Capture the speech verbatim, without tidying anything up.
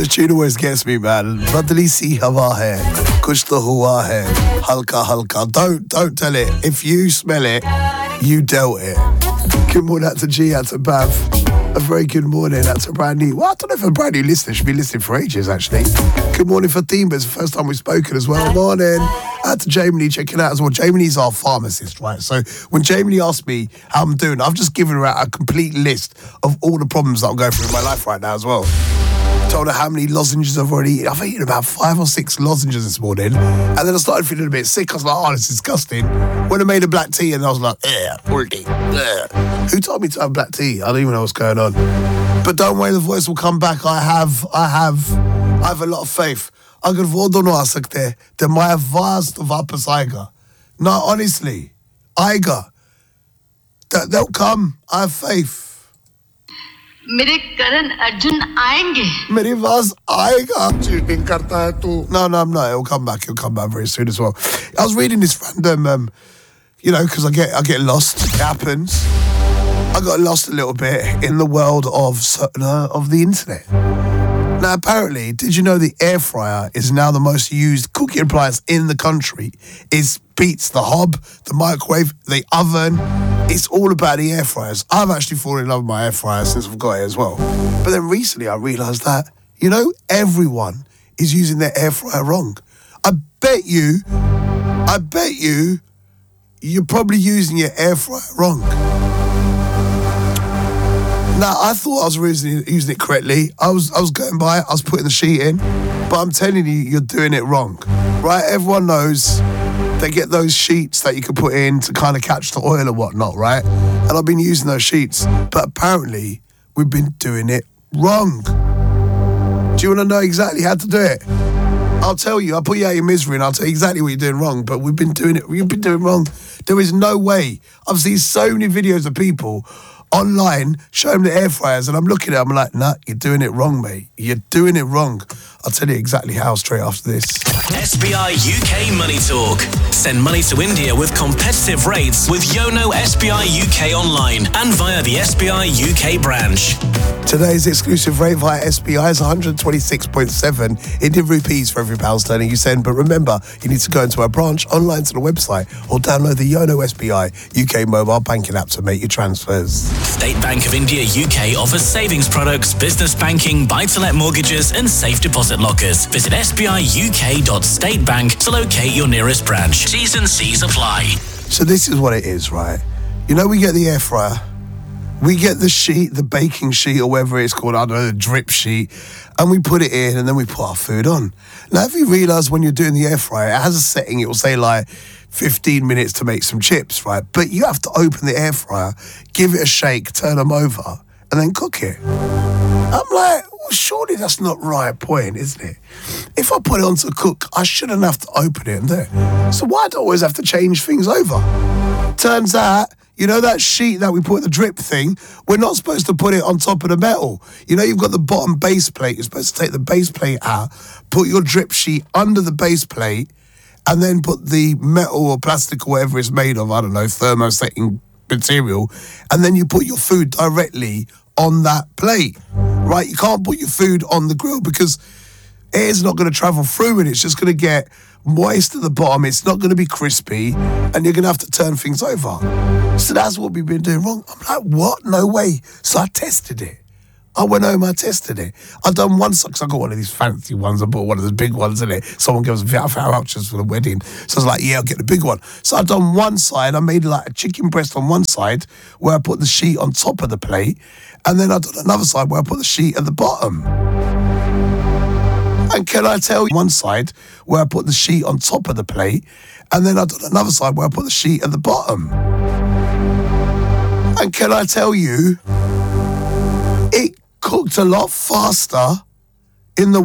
tune always gets me, man. Badli si hawa hai, kuch to hua hai, halka halka. Don't, don't tell it. If you smell it, you dealt it. Good morning out to G, out to Bav. A very good morning out to brand new. Well, I don't know if a brand new listener should be listening for ages, actually. Good morning for Theme, it's the first time we've spoken as well. Morning. Out to Jamie, checking out as well. Jamie's our pharmacist, right? So when Jamie asked me how I'm doing, I've just given her out a complete list of all the problems that I'm going through in my life right now as well. Told her how many lozenges I've already eaten. I've eaten about five or six lozenges this morning. And then I started feeling a bit sick. I was like, oh, this is disgusting. When I made a black tea and I was like, eh, already, eh. Who told me to have black tea? I don't even know what's going on. But don't worry, the voice will come back. I have, I have, I have a lot of faith. Agar wo dono aa sakte hai, to my vast vapas aayega. No, honestly, aayega. They'll come. I have faith. मेरे करण अर्जुन आएंगे मेरे पास आएगा cheating करता है तू no no I'm not it'll come back it'll come back very soon as well. I was reading this random um you know because I get I get lost, it happens. I got lost a little bit in the world of uh, of the internet. Now apparently, did you know the air fryer is now the most used cooking appliance in the country? It beats the hob, the microwave, the oven. It's all about the air fryers. I've actually fallen in love with my air fryer since I've got it as well. But then recently I realised that, you know, everyone is using their air fryer wrong. I bet you, I bet you, you're probably using your air fryer wrong. Now, I thought I was using, using it correctly. I was I was going by it, I was putting the sheet in. But I'm telling you, you're doing it wrong. Right? Everyone knows they get those sheets that you can put in to kind of catch the oil and whatnot, right? And I've been using those sheets. But apparently, we've been doing it wrong. Do you want to know exactly how to do it? I'll tell you. I'll put you out of your misery and I'll tell you exactly what you're doing wrong. But we've been doing it. We've been doing it wrong. There is no way. I've seen so many videos of people online showing the air fryers and I'm looking at it, I'm like, nah, you're doing it wrong, mate. You're doing it wrong. I'll tell you exactly how straight after this. S B I U K Money Talk. Send money to India with competitive rates with Yono S B I U K online and via the S B I U K branch. Today's exclusive rate via S B I is one hundred twenty-six point seven Indian rupees for every pound sterling you send. But remember, you need to go into our branch, online to the website, or download the Yono S B I U K mobile banking app to make your transfers. State Bank of India U K offers savings products, business banking, buy-to-let mortgages and safe deposit lockers. Visit s b i u k dot state bank to locate your nearest branch. T's and C's apply. So this is what it is, right? You know, we get the air fryer. We get the sheet, the baking sheet, or whatever it's called, I don't know, the drip sheet, and we put it in and then we put our food on. Now, if you realise when you're doing the air fryer, it has a setting, it will say like fifteen minutes to make some chips, right? But you have to open the air fryer, give it a shake, turn them over, and then cook it. I'm like, well, surely that's not right point, isn't it? If I put it on to cook, I shouldn't have to open it and do it. So why do I always have to change things over? Turns out, you know that sheet that we put the drip thing, we're not supposed to put it on top of the metal. You know, you've got the bottom base plate. You're supposed to take the base plate out, put your drip sheet under the base plate, and then put the metal or plastic or whatever it's made of, I don't know, thermosetting material, and then you put your food directly on that plate, right? You can't put your food on the grill because air's not going to travel through it. It's just going to get moist at the bottom. It's not going to be crispy, and you're going to have to turn things over. So that's what we've been doing wrong. I'm like, what? No way. So I tested it. I went home, I tested it. I done one side, because I got one of these fancy ones. I bought one of the big ones in it. Someone gave us vouchers for the wedding. So I was like, yeah, I'll get the big one. So I done one side. I made like a chicken breast on one side where I put the sheet on top of the plate. And then I done another side where I put the sheet at the bottom. And can I tell you, one side where I put the sheet on top of the plate. And then I done another side where I put the sheet at the bottom. And can I tell you, it cooked a lot faster in the